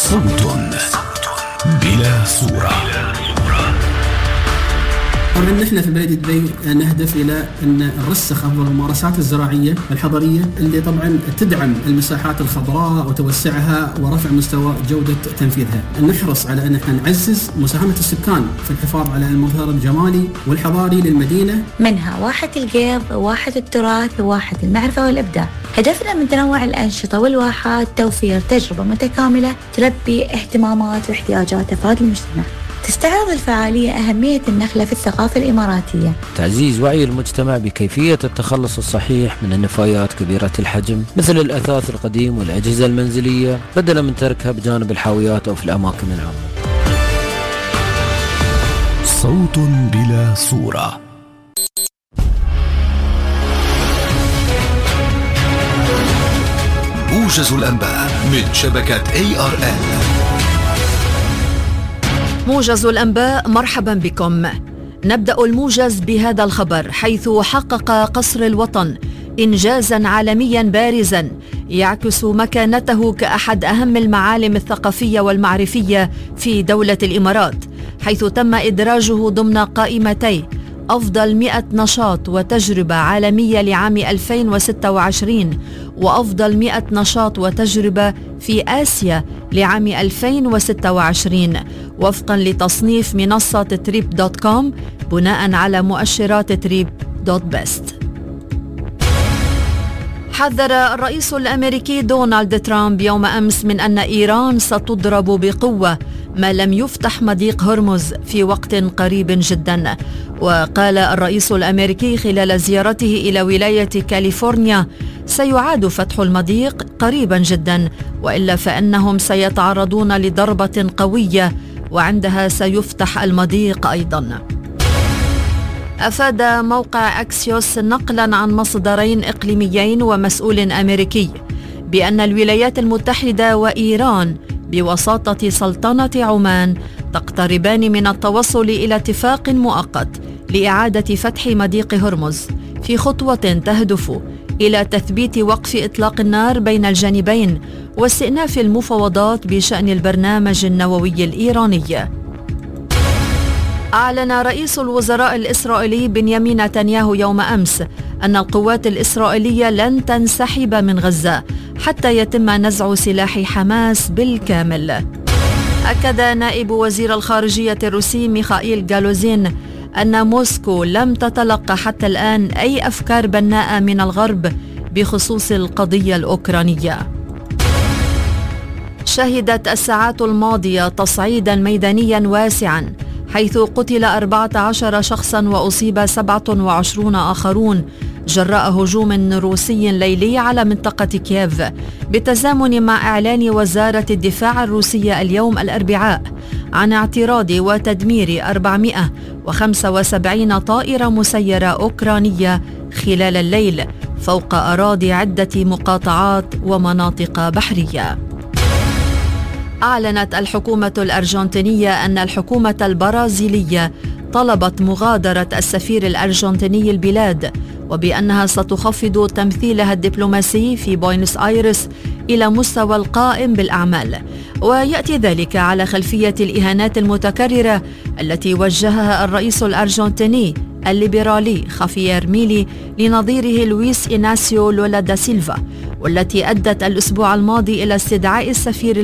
صوت بلا صورة. طبعا نحن في بلدية دبي نهدف إلى أن نرسخ أفضل الممارسات الزراعية الحضرية اللي طبعا تدعم المساحات الخضراء وتوسعها ورفع مستوى جودة تنفيذها. نحرص على أن احنا نعزز مساهمة السكان في الحفاظ على المظهر الجمالي والحضاري للمدينة، منها واحة القيض، واحة التراث، وواحة المعرفة والإبداع. هدفنا من تنوع الأنشطة والواحات توفير تجربة متكاملة تلبي اهتمامات واحتياجات أفراد المجتمع. تستعرض الفعالية أهمية النخلة في الثقافة الإماراتية، تعزيز وعي المجتمع بكيفية التخلص الصحيح من النفايات كبيرة الحجم مثل الأثاث القديم والأجهزة المنزلية بدلا من تركها بجانب الحاويات أو في الأماكن العامة. صوت بلا صورة. موجز الأنباء من شبكة ARN. موجز الأنباء، مرحبا بكم. نبدأ الموجز بهذا الخبر، حيث حقق قصر الوطن إنجازا عالميا بارزا يعكس مكانته كأحد أهم المعالم الثقافية والمعرفية في دولة الإمارات، حيث تم إدراجه ضمن قائمتي أفضل 100 نشاط وتجربة عالمية لعام 2026 وأفضل 100 نشاط وتجربة في آسيا لعام 2026 وفقا لتصنيف منصة trip.com بناء على مؤشرات trip.best. حذر الرئيس الأمريكي دونالد ترامب يوم أمس من أن إيران ستضرب بقوة ما لم يفتح مضيق هرمز في وقت قريب جدا. وقال الرئيس الأمريكي خلال زيارته إلى ولاية كاليفورنيا: سيعاد فتح المضيق قريبا جدا، وإلا فإنهم سيتعرضون لضربة قوية وعندها سيفتح المضيق أيضا. أفاد موقع أكسيوس نقلا عن مصدرين إقليميين ومسؤول أمريكي بأن الولايات المتحدة وإيران بوساطة سلطنة عمان تقتربان من التوصل إلى اتفاق مؤقت لإعادة فتح مضيق هرمز في خطوة تهدف إلى تثبيت وقف إطلاق النار بين الجانبين واستئناف المفاوضات بشأن البرنامج النووي الإيراني. أعلن رئيس الوزراء الإسرائيلي بنيامين نتنياهو يوم أمس أن القوات الإسرائيلية لن تنسحب من غزة حتى يتم نزع سلاح حماس بالكامل. أكد نائب وزير الخارجية الروسي ميخائيل غالوزين أن موسكو لم تتلقى حتى الآن أي أفكار بناءة من الغرب بخصوص القضية الأوكرانية. شهدت الساعات الماضية تصعيدا ميدانيا واسعا حيث قتل 14 شخصا وأصيب 27 آخرون جراء هجوم روسي ليلي على منطقة كييف، بالتزامن مع إعلان وزارة الدفاع الروسية اليوم الأربعاء عن اعتراض وتدمير 475 طائرة مسيرة أوكرانية خلال الليل فوق أراضي عدة مقاطعات ومناطق بحرية. أعلنت الحكومة الأرجنتينية أن الحكومة البرازيلية طلبت مغادرة السفير الأرجنتيني البلاد، وبأنها ستخفض تمثيلها الدبلوماسي في بوينس آيرس إلى مستوى القائم بالأعمال. ويأتي ذلك على خلفية الإهانات المتكررة التي وجهها الرئيس الأرجنتيني الليبرالي خافيير ميلي لنظيره لويس إناسيو لولا دا سيلفا، والتي أدت الأسبوع الماضي إلى استدعاء السفير